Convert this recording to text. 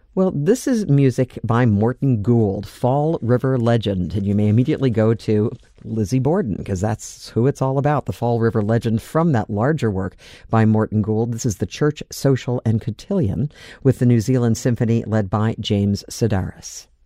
Well, this is music by Morton Gould, Fall River Legend, and you may immediately go to Lizzie Borden, because that's who it's all about, the Fall River Legend from that larger work by Morton Gould. This is the Church, Social and Cotillion with the New Zealand Symphony led by James Sedaris.